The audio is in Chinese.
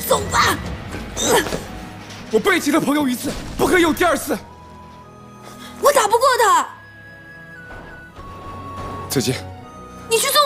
走吧。 我背弃了朋友一次，不可以有第二次。 我打不过他。 再见。 你去做